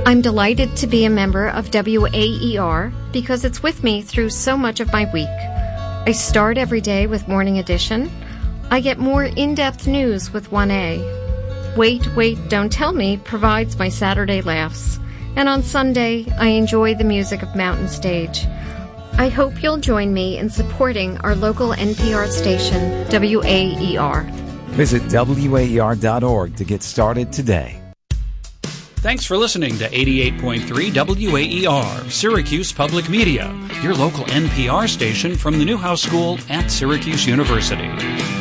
I'm delighted to be a member of WAER because it's with me through so much of my week. I start every day with Morning Edition. I get more in-depth news with 1A. Wait, Don't Tell Me provides my Saturday laughs. And on Sunday, I enjoy the music of Mountain Stage. I hope you'll join me in supporting our local NPR station, WAER. Visit WAER.org to get started today. Thanks for listening to 88.3 WAER, Syracuse Public Media, your local NPR station from the Newhouse School at Syracuse University.